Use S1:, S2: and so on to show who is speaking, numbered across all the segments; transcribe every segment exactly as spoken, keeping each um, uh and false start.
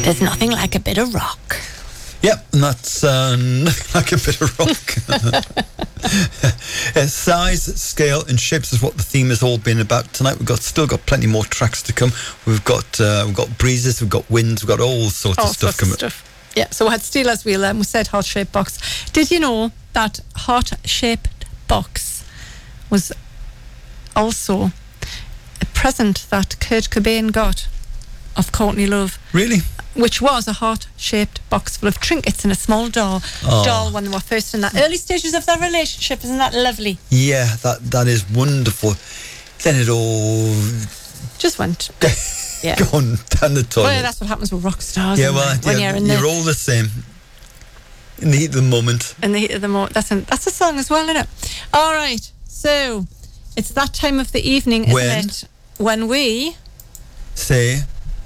S1: There's nothing like a bit of rock.
S2: Yep, and that's uh, nothing like a bit of rock. uh, size, scale, and shapes is what the theme has all been about tonight. We've got still got plenty more tracks to come. We've got uh, we've got breezes, we've got winds, we've got all sorts
S1: all
S2: of stuff
S1: sorts
S2: coming.
S1: Of stuff. Yeah, so we had Steelers Wheel and we said heart-shaped box. Did you know that heart-shaped box was also a present that Kurt Cobain got of Courtney Love?
S2: Really?
S1: Which was a heart-shaped box full of trinkets and a small doll.
S2: Oh.
S1: Doll when they were first in that early stages of their relationship. Isn't that lovely?
S2: Yeah, that that is wonderful. Then it all
S1: just went yeah.
S2: gone down the toilet.
S1: Well, that's what happens with rock stars.
S2: Yeah, well,
S1: when
S2: yeah,
S1: you're, in
S2: you're
S1: the,
S2: all the same. In the heat of the moment.
S1: In the heat of the moment. That's a, that's a song as well, isn't it? All right. So, it's that time of the evening, isn't
S2: when
S1: it? When we
S2: say,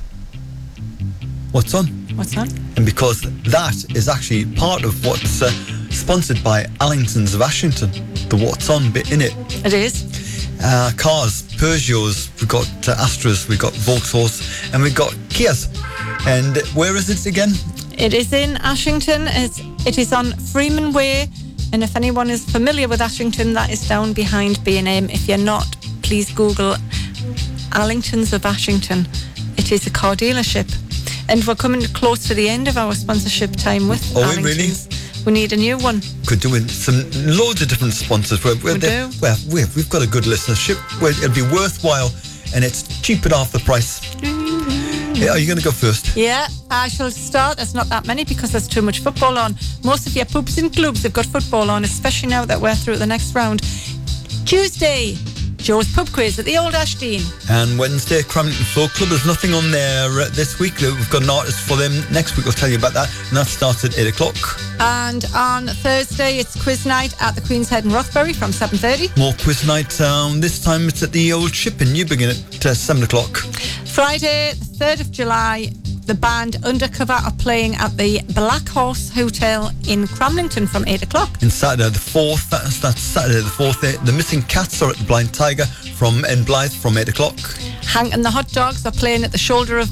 S2: what's on?
S1: What's on?
S2: And because that is actually part of what's uh, sponsored by Allingtons of Ashington, the what's on bit in it.
S1: It is.
S2: Uh, cars, Peugeots, we've got uh, Astras, we've got Vauxhalls, and we've got Kias. And where is it again?
S1: It is in Ashington. It's, it is on Freeman Way. And if anyone is familiar with Ashington, that is down behind B and M. If you're not, please Google Allingtons of Ashington. It is a car dealership. And we're coming close to the end of our sponsorship time with
S2: oh,
S1: Allingtons.
S2: Really?
S1: We need a new one.
S2: Could do with some loads of different sponsors. We're, we're
S1: we do.
S2: Well, we've, we've got a good listenership. Where it'll be worthwhile, and it's cheap at half the price. Yeah, are you going to go first?
S1: Yeah, I shall start. There's not that many because there's too much football on. Most of your pubs and clubs have got football on, especially now that we're through the next round. Tuesday, Joe's Pub Quiz at the Old Ashdean.
S2: And Wednesday, Cramlington Folk Club. There's nothing on there uh, this week. We've got an artist for them. Next week, I'll tell you about that. And that starts at eight o'clock.
S1: And on Thursday, it's quiz night at the Queen's Head in Rothbury from seven thirty.
S2: More quiz night. Um, this time it's at the Old Ship in Newbigin at uh, seven o'clock.
S1: Friday, the third of July, the band Undercover are playing at the Black Horse Hotel in Cramlington from eight o'clock.
S2: And Saturday the fourth, that's, that's Saturday the fourth, the Missing Cats are at the Blind Tiger from in Blythe from eight o'clock.
S1: Hank and the Hot Dogs are playing at the Shoulder of